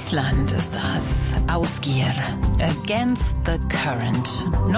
Island ist das. Ausgear. Against the Current.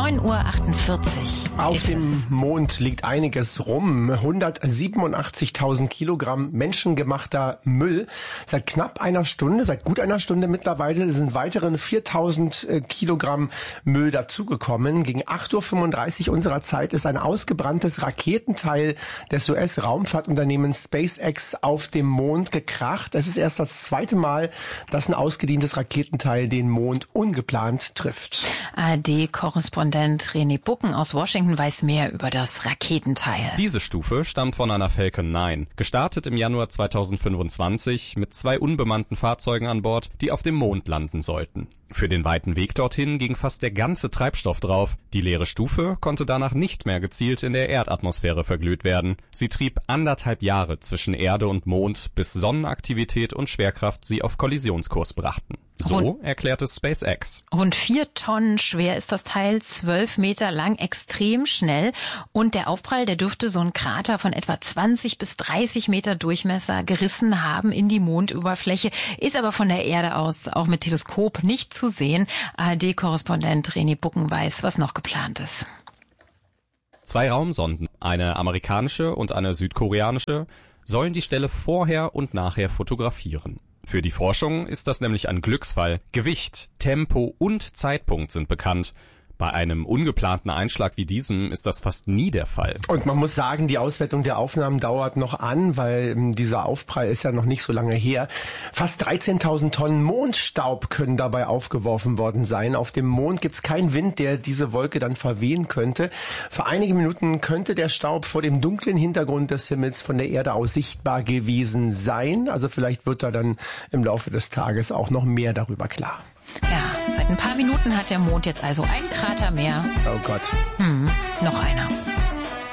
9:48 Uhr. Auf dem Mond liegt einiges rum. 187.000 Kilogramm menschengemachter Müll. Seit gut einer Stunde mittlerweile sind weitere 4.000 Kilogramm Müll dazugekommen. Gegen 8:35 Uhr unserer Zeit ist ein ausgebranntes Raketenteil des US-Raumfahrtunternehmens SpaceX auf dem Mond gekracht. Es ist erst das zweite Mal, dass ein ausgedientes Raketenteil den Mond ungeplant trifft. ARD-Korrespondent René Bucken aus Washington weiß mehr über das Raketenteil. Diese Stufe stammt von einer Falcon 9, gestartet im Januar 2025 mit 2 unbemannten Fahrzeugen an Bord, die auf dem Mond landen sollten. Für den weiten Weg dorthin ging fast der ganze Treibstoff drauf. Die leere Stufe konnte danach nicht mehr gezielt in der Erdatmosphäre verglüht werden. Sie trieb 1,5 Jahre zwischen Erde und Mond, bis Sonnenaktivität und Schwerkraft sie auf Kollisionskurs brachten. So erklärte SpaceX. Rund 4 Tonnen schwer ist das Teil, 12 Meter lang, extrem schnell. Und der Aufprall, der dürfte so einen Krater von etwa 20 bis 30 Meter Durchmesser gerissen haben in die Mondoberfläche, ist aber von der Erde aus auch mit Teleskop nicht zu sehen. ARD-Korrespondent René Bucken weiß, was noch geplant ist. 2 Raumsonden, eine amerikanische und eine südkoreanische, sollen die Stelle vorher und nachher fotografieren. Für die Forschung ist das nämlich ein Glücksfall. Gewicht, Tempo und Zeitpunkt sind bekannt. Bei einem ungeplanten Einschlag wie diesem ist das fast nie der Fall. Und man muss sagen, die Auswertung der Aufnahmen dauert noch an, weil dieser Aufprall ist ja noch nicht so lange her. Fast 13.000 Tonnen Mondstaub können dabei aufgeworfen worden sein. Auf dem Mond gibt's keinen Wind, der diese Wolke dann verwehen könnte. Für einige Minuten könnte der Staub vor dem dunklen Hintergrund des Himmels von der Erde aus sichtbar gewesen sein. Also vielleicht wird da dann im Laufe des Tages auch noch mehr darüber klar. Ja, seit ein paar Minuten hat der Mond jetzt also einen Krater mehr. Oh Gott. Noch einer.